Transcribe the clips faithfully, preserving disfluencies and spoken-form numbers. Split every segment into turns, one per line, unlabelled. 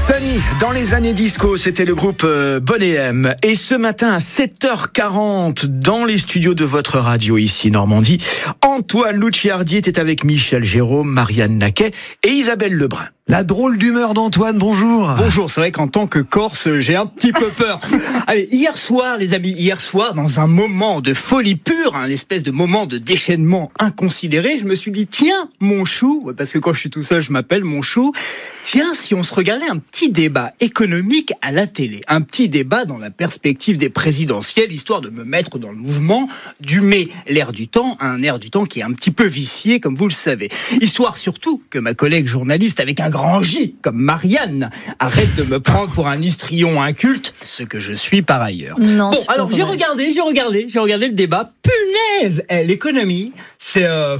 Sunny, dans les années disco, c'était le groupe euh, Bonnet M. Et ce matin à sept heures quarante, dans les studios de votre radio ici Normandie, Antoine Luciardi était avec Michel Jérôme, Marianne Naquet et Isabelle Lebrun.
La drôle d'humeur d'Antoine, bonjour.
Bonjour, c'est vrai qu'en tant que Corse, j'ai un petit peu peur. Allez, hier soir, les amis, hier soir, dans un moment de folie pure, un espèce de moment de déchaînement inconsidéré, je me suis dit, tiens, mon chou, parce que quand je suis tout seul, je m'appelle mon chou, tiens, si on se regardait un petit débat économique à la télé, un petit débat dans la perspective des présidentielles, histoire de me mettre dans le mouvement, d'humer l'air du temps, un air du temps qui est un petit peu vicié, comme vous le savez. Histoire surtout que ma collègue journaliste, avec un grand J, comme Marianne, arrête de me prendre pour un histrion inculte, ce que je suis par ailleurs.
Non,
bon, alors j'ai regardé, j'ai regardé, j'ai regardé le débat. Punaise, eh, l'économie, c'est euh,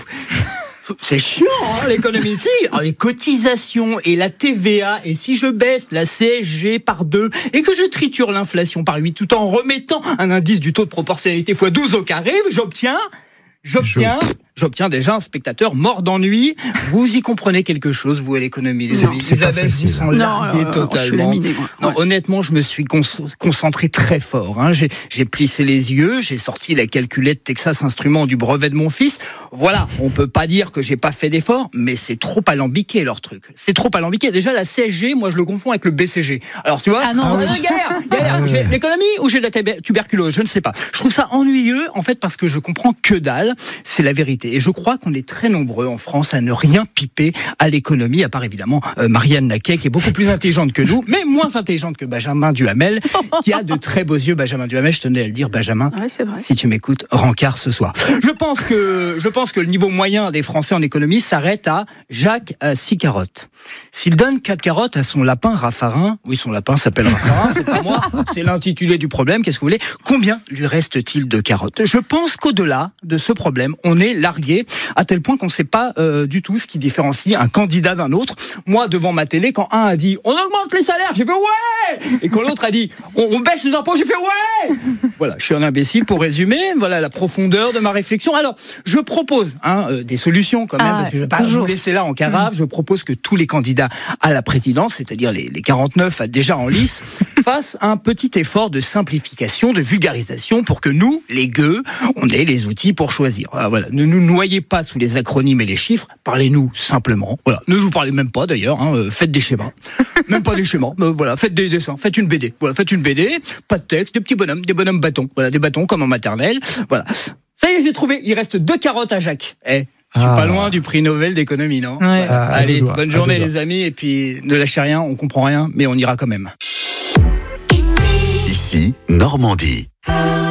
pff, c'est chiant, hein, l'économie. Si, alors, les cotisations et la T V A, et si je baisse la C S G par deux et que je triture l'inflation par huit, tout en remettant un indice du taux de proportionnalité fois douze au carré, j'obtiens, j'obtiens. J'obtiens déjà un spectateur mort d'ennui. Vous y comprenez quelque chose, vous, à l'économie, les amis. Isabelle, vous sont largués totalement. Non, ouais. Honnêtement, je me suis con- concentré très fort. Hein. J'ai, j'ai plissé les yeux, j'ai sorti la calculette Texas Instruments du brevet de mon fils. Voilà, on peut pas dire que j'ai pas fait d'efforts, mais c'est trop alambiqué, leur truc. C'est trop alambiqué. Déjà, la C S G, moi, je le confonds avec le B C G. Alors, tu vois,
ah non,
ah, oui. galère, galère. Ah, j'ai l'économie ou j'ai de la tuber- tuberculose, je ne sais pas. Je trouve ça ennuyeux, en fait, parce que je comprends que dalle. C'est la vérité. Et je crois qu'on est très nombreux en France à ne rien piper à l'économie, à part évidemment euh, Marianne Naquet, qui est beaucoup plus intelligente que nous, mais moins intelligente que Benjamin Duhamel, qui a de très beaux yeux. Benjamin Duhamel, je tenais à le dire, Benjamin,
ouais, c'est vrai.
Si tu m'écoutes, rencard ce soir. Je pense que je pense que le niveau moyen des Français en économie s'arrête à Jacques à six carottes. S'il donne quatre carottes à son lapin Raffarin, oui, son lapin s'appelle Raffarin, c'est pas moi, c'est l'intitulé du problème, qu'est-ce que vous voulez? Combien lui reste-t-il de carottes? Je pense qu'au-delà de ce problème, on est largué à tel point qu'on ne sait pas euh, du tout ce qui différencie un candidat d'un autre. Moi, devant ma télé, quand un a dit « on augmente les salaires », j'ai fait « ouais !» et quand l'autre a dit « on, on baisse les impôts », j'ai fait « ouais !» Voilà, je suis un imbécile pour résumer. Voilà la profondeur de ma réflexion. Alors, je propose hein, euh, des solutions quand même, ah, parce que je ne vais pas toujours vous laisser là en carafe. Mmh. Je propose que tous les candidats à la présidence, c'est-à-dire les, les quarante-neuf déjà en lice, fassent un petit effort de simplification, de vulgarisation pour que nous, les gueux, on ait les outils pour choisir. Voilà, ne nous noyez pas sous les acronymes et les chiffres, parlez-nous simplement. Voilà, ne vous parlez même pas d'ailleurs, hein, euh, faites des schémas. Même pas des schémas, euh, voilà, faites des dessins, faites une B D. Voilà, faites une B D, pas de texte, des petits bonhommes, des bonhommes bâtons. Voilà, des bâtons comme en maternelle. Voilà. Ça y est, j'ai trouvé, il reste deux carottes à Jacques. Eh, je suis ah. pas loin du prix Nobel d'économie, non?
Ouais.
Ah,
allez,
doigts,
bonne journée les amis, et puis ne lâchez rien, on comprend rien, mais on ira quand même.
Ici, Normandie.